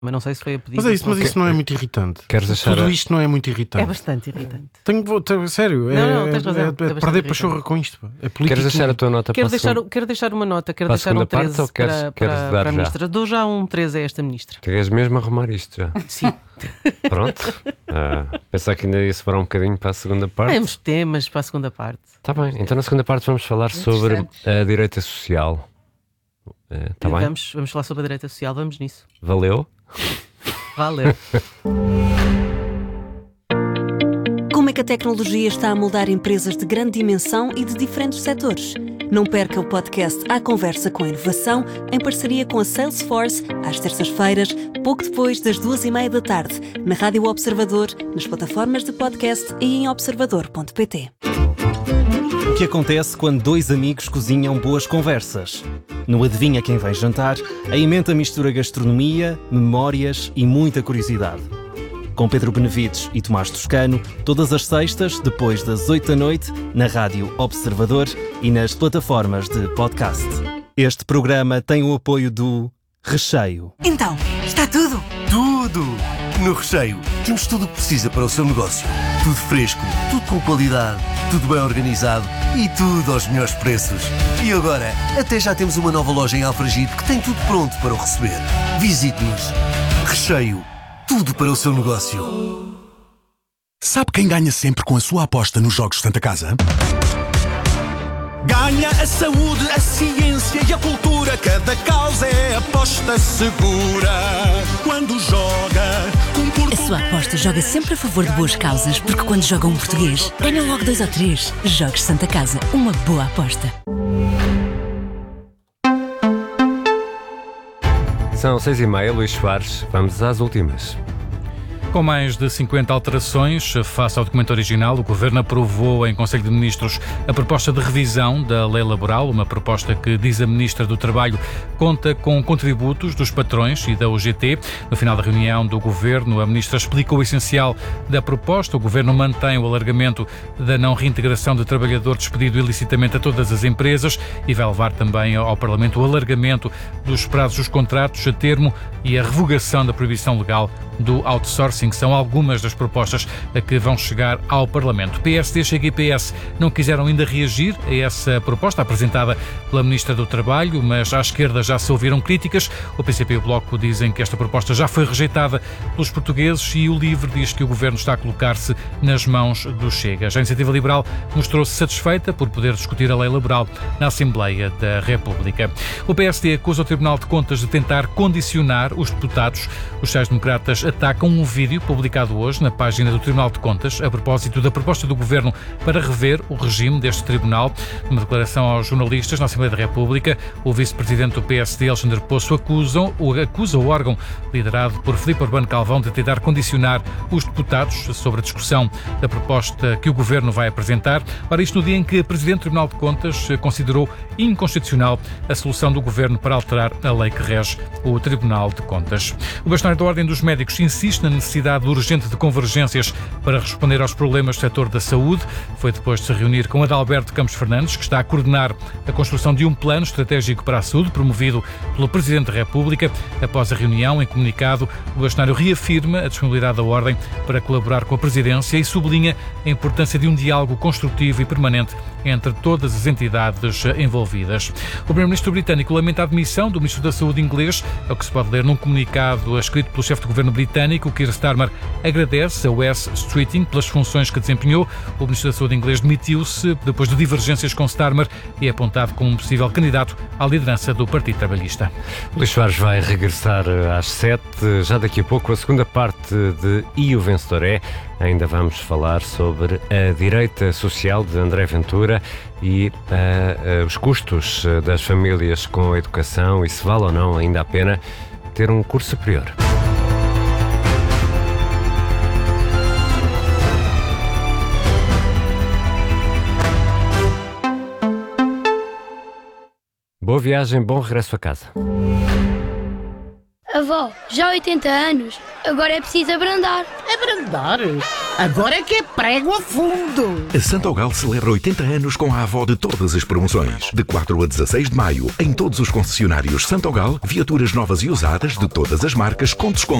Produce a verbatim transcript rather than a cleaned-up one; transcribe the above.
Mas não sei se foi a pedido. Mas é isso, mas isso não é muito irritante. Queres deixar Tudo a... isto não é muito irritante. É bastante irritante. Tenho, vou, tenho, sério, é, Não, não, tens razão. é, é, É bastante perder irritante. pachorra com isto. É Queres política. deixar a tua nota Quero para a deixar, segunda? quero deixar uma nota, quero Para a deixar um segunda parte treze ou queres- para, queres para, dar para a já? ministra. Dou já um treze a esta ministra. Queres mesmo arrumar isto já? Sim. Pronto. Ah, pensar que ainda ia sobrar um bocadinho para a segunda parte. Temos temas para a segunda parte. Está bem, então na segunda parte vamos falar sobre a direita social. Está bem? Vamos, vamos falar sobre a direita social, vamos nisso. Valeu? Valeu. Como é que a tecnologia está a moldar empresas de grande dimensão e de diferentes setores? Não perca o podcast À Conversa com a Inovação, em parceria com a Salesforce, às terças-feiras, pouco depois das duas e meia da tarde, na Rádio Observador, nas plataformas de podcast e em observador ponto pt. O que acontece quando dois amigos cozinham boas conversas? No Adivinha Quem Vem Jantar, a emenda mistura gastronomia, memórias e muita curiosidade. Com Pedro Benevides e Tomás Toscano, todas as sextas, depois das oito da noite, na Rádio Observador e nas plataformas de podcast. Este programa tem o apoio do Recheio. Então, está tudo? Tudo! No Recheio temos tudo o que precisa para o seu negócio. Tudo fresco, tudo com qualidade, tudo bem organizado e tudo aos melhores preços. E agora, até já temos uma nova loja em Alfragide que tem tudo pronto para o receber. Visite-nos. Recheio. Tudo para o seu negócio. Sabe quem ganha sempre com a sua aposta nos Jogos Santa Casa? Ganha a saúde, a ciência e a cultura. Cada causa é aposta segura. Quando joga um português... A sua aposta joga sempre a favor de boas causas, porque quando joga um português, ganha logo dois ou três. Jogos Santa Casa, uma boa aposta. São seis e meia, Luís Soares. Vamos às últimas. Com mais de cinquenta alterações face ao documento original, o Governo aprovou em Conselho de Ministros a proposta de revisão da Lei Laboral, uma proposta que, diz a Ministra do Trabalho, conta com contributos dos patrões e da U G T. No final da reunião do Governo, a Ministra explicou o essencial da proposta. O Governo mantém o alargamento da não reintegração de trabalhador despedido ilicitamente a todas as empresas e vai levar também ao Parlamento o alargamento dos prazos dos contratos a termo e a revogação da proibição legal do outsourcing. São algumas das propostas a que vão chegar ao Parlamento. P S D, Chega e P S não quiseram ainda reagir a essa proposta apresentada pela Ministra do Trabalho, mas à esquerda já se ouviram críticas. O P C P e o Bloco dizem que esta proposta já foi rejeitada pelos portugueses e o LIVRE diz que o Governo está a colocar-se nas mãos do Chega. Já a Iniciativa Liberal mostrou-se satisfeita por poder discutir a lei laboral na Assembleia da República. O P S D acusa o Tribunal de Contas de tentar condicionar os deputados. Os sociais-democratas atacam um vídeo publicado hoje na página do Tribunal de Contas a propósito da proposta do Governo para rever o regime deste tribunal. Numa declaração aos jornalistas na Assembleia da República, o vice-presidente do P S D, Alexandre Poço, acusa, acusa o órgão liderado por Filipe Urbano Calvão de tentar condicionar os deputados sobre a discussão da proposta que o Governo vai apresentar. Ora, isto no dia em que a Presidente do Tribunal de Contas considerou inconstitucional a solução do Governo para alterar a lei que rege o Tribunal de Contas. O bastonário da Ordem dos Médicos insiste na necessidade urgente de convergências para responder aos problemas do setor da saúde. Foi depois de se reunir com Adalberto Campos Fernandes, que está a coordenar a construção de um plano estratégico para a saúde, promovido pelo Presidente da República. Após a reunião, em comunicado, o bastonário reafirma a disponibilidade da Ordem para colaborar com a Presidência e sublinha a importância de um diálogo construtivo e permanente entre todas as entidades envolvidas. O Primeiro-Ministro britânico lamenta a admissão do Ministro da Saúde inglês, é o que se pode ler num comunicado escrito pelo chefe de governo britânico. Keir Starmer agradece a Wes Streeting pelas funções que desempenhou. O Ministro da Saúde inglês demitiu-se depois de divergências com Starmer e é apontado como um possível candidato à liderança do Partido Trabalhista. Luís Soares vai regressar às sete, já daqui a pouco, a segunda parte de E o Vencedor é. Ainda vamos falar sobre a direita social de André Ventura e uh, uh, os custos das famílias com a educação e se vale ou não ainda a pena ter um curso superior. Boa viagem, bom regresso a casa. A Avó, já há oitenta anos, agora é preciso abrandar. Abrandar? Agora é que é prego a fundo. A Santogal celebra oitenta anos com a avó de todas as promoções. De quatro a dezasseis de maio, em todos os concessionários Santogal, viaturas novas e usadas de todas as marcas com desconto.